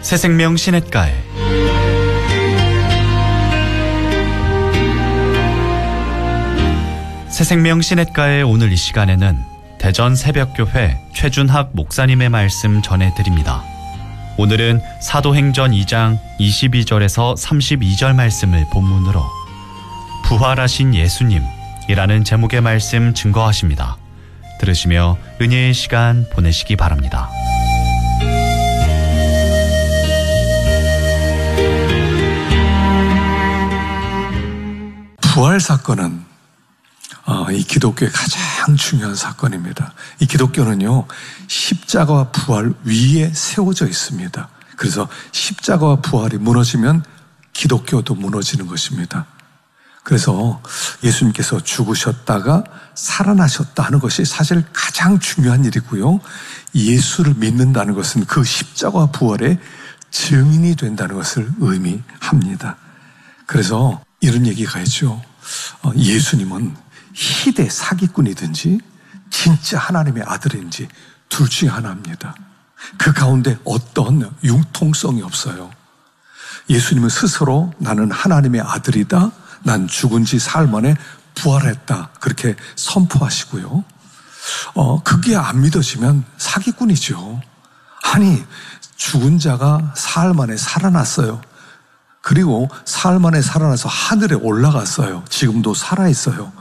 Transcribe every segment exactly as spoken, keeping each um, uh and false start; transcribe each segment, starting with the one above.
새생명 시냇가에 새생명 시냇가의 오늘 이 시간에는 대전 새벽교회 최준학 목사님의 말씀 전해드립니다. 오늘은 사도행전 이 장 이십이 절에서 삼십이 절 말씀을 본문으로 부활하신 예수님이라는 제목의 말씀 증거하십니다. 들으시며 은혜의 시간 보내시기 바랍니다. 부활 사건은 어, 이 기독교의 가장 중요한 사건입니다. 이 기독교는요, 십자가와 부활 위에 세워져 있습니다. 그래서 십자가와 부활이 무너지면 기독교도 무너지는 것입니다. 그래서 예수님께서 죽으셨다가 살아나셨다는 것이 사실 가장 중요한 일이고요. 예수를 믿는다는 것은 그 십자가와 부활의 증인이 된다는 것을 의미합니다. 그래서 이런 얘기가 있죠. 예수님은 희대 사기꾼이든지 진짜 하나님의 아들인지 둘 중에 하나입니다. 그 가운데 어떤 융통성이 없어요. 예수님은 스스로 나는 하나님의 아들이다, 난 죽은 지 사흘 만에 부활했다, 그렇게 선포하시고요. 어, 그게 안 믿어지면 사기꾼이죠. 아니, 죽은 자가 사흘 만에 살아났어요. 그리고 사흘 만에 살아나서 하늘에 올라갔어요. 지금도 살아있어요.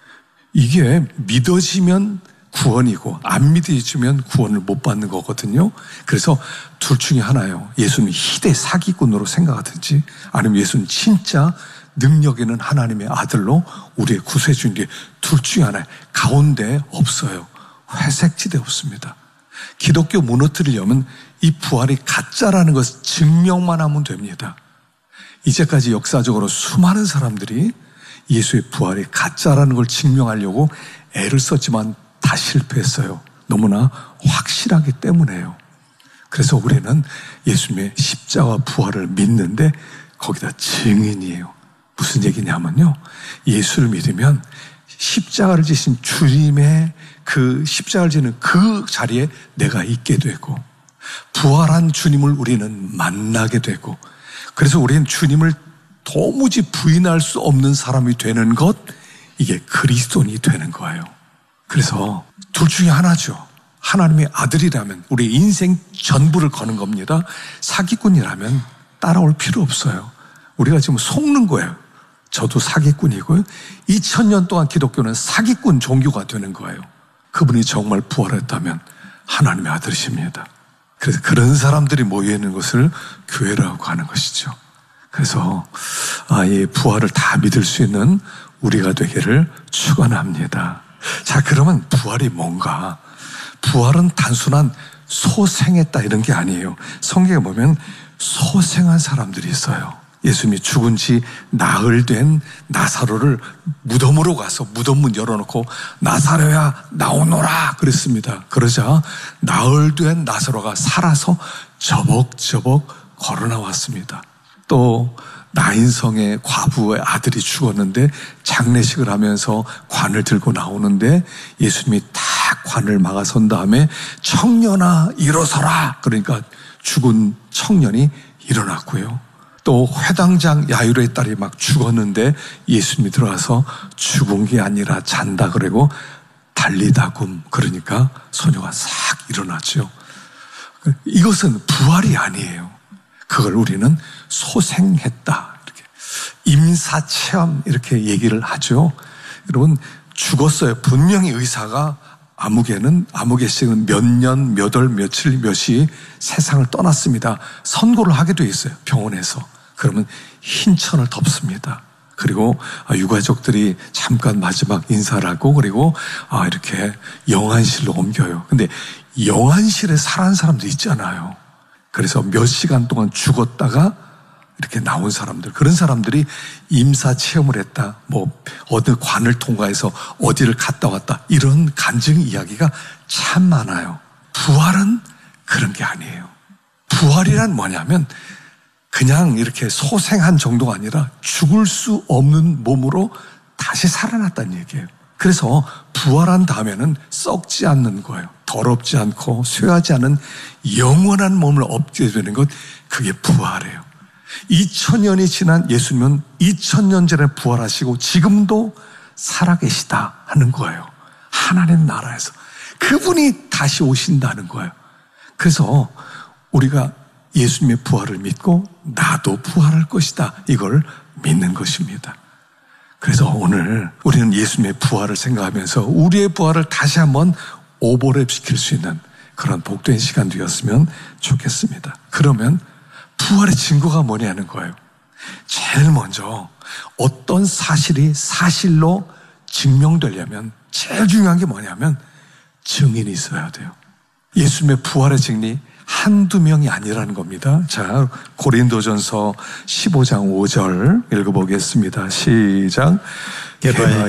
이게 믿어지면 구원이고 안 믿어지면 구원을 못 받는 거거든요. 그래서 둘 중에 하나예요. 예수는 희대 사기꾼으로 생각하든지 아니면 예수는 진짜 능력 있는 하나님의 아들로 우리의 구세주인 게 둘 중에 하나예요. 가운데 없어요. 회색지대 없습니다. 기독교 무너뜨리려면 이 부활이 가짜라는 것을 증명만 하면 됩니다. 이제까지 역사적으로 수많은 사람들이 예수의 부활이 가짜라는 걸 증명하려고 애를 썼지만 다 실패했어요. 너무나 확실하기 때문에요. 그래서 우리는 예수님의 십자가 부활을 믿는데 거기다 증인이에요. 무슨 얘기냐면요, 예수를 믿으면 십자가를 지신 주님의 그 십자가를 지는 그 자리에 내가 있게 되고 부활한 주님을 우리는 만나게 되고, 그래서 우리는 주님을 도무지 부인할 수 없는 사람이 되는 것, 이게 그리스도인이 되는 거예요. 그래서 둘 중에 하나죠. 하나님의 아들이라면 우리 인생 전부를 거는 겁니다. 사기꾼이라면 따라올 필요 없어요. 우리가 지금 속는 거예요. 저도 사기꾼이고요. 이천 년 동안 기독교는 사기꾼 종교가 되는 거예요. 그분이 정말 부활했다면 하나님의 아들이십니다. 그래서 그런 사람들이 모여있는 것을 교회라고 하는 것이죠. 그래서 이 부활을 다 믿을 수 있는 우리가 되기를 축원합니다. 자, 그러면 부활이 뭔가? 부활은 단순한 소생했다 이런 게 아니에요. 성경에 보면 소생한 사람들이 있어요. 예수님이 죽은 지 나흘 된 나사로를 무덤으로 가서 무덤 문 열어놓고 나사로야 나오너라 그랬습니다. 그러자 나흘 된 나사로가 살아서 저벅저벅 걸어 나왔습니다. 또 나인성의 과부의 아들이 죽었는데 장례식을 하면서 관을 들고 나오는데 예수님이 딱 관을 막아선 다음에 청년아 일어서라, 그러니까 죽은 청년이 일어났고요. 또 회당장 야이로의 딸이 막 죽었는데 예수님이 들어와서 죽은 게 아니라 잔다 그러고 달리다굼, 그러니까 소녀가 싹 일어났죠. 이것은 부활이 아니에요. 그걸 우리는 소생했다, 이렇게 임사체험 이렇게 얘기를 하죠. 여러분, 죽었어요. 분명히 의사가 아무개는 아무개씩은 몇 년, 몇 월, 며칠, 몇이 세상을 떠났습니다. 선고를 하게 돼 있어요, 병원에서. 그러면 흰 천을 덮습니다. 그리고 유가족들이 잠깐 마지막 인사를 하고, 그리고 이렇게 영안실로 옮겨요. 근데 영안실에 살아난 사람도 있잖아요. 그래서 몇 시간 동안 죽었다가 이렇게 나온 사람들, 그런 사람들이 임사 체험을 했다, 뭐 어느 관을 통과해서 어디를 갔다 왔다, 이런 간증 이야기가 참 많아요. 부활은 그런 게 아니에요. 부활이란 뭐냐면 그냥 이렇게 소생한 정도가 아니라 죽을 수 없는 몸으로 다시 살아났다는 얘기예요. 그래서 부활한 다음에는 썩지 않는 거예요. 더 더럽지 않고 쇠하지 않은 영원한 몸을 얻게 되는 것, 그게 부활이에요. 이천 년이 지난 예수님은 이천 년 전에 부활하시고 지금도 살아계시다 하는 거예요. 하나님 나라에서 그분이 다시 오신다는 거예요. 그래서 우리가 예수님의 부활을 믿고 나도 부활할 것이다, 이걸 믿는 것입니다. 그래서 오늘 우리는 예수님의 부활을 생각하면서 우리의 부활을 다시 한번 오버랩 시킬 수 있는 그런 복된 시간 되었으면 좋겠습니다. 그러면 부활의 증거가 뭐냐는 거예요. 제일 먼저 어떤 사실이 사실로 증명되려면 제일 중요한 게 뭐냐면 증인이 있어야 돼요. 예수님의 부활의 증인이 한두 명이 아니라는 겁니다. 자, 고린도전서 십오 장 오 절 읽어보겠습니다. 시작. 개발